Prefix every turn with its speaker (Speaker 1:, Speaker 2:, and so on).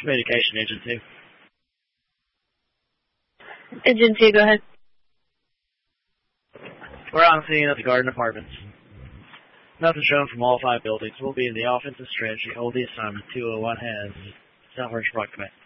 Speaker 1: Communication, Agent 2.
Speaker 2: Agent 2, go ahead.
Speaker 1: We're on scene at the Garden Apartments. Nothing shown from all 5 buildings. We'll be in the offensive strategy. Hold the assignment. 201 has Southward Rock Command.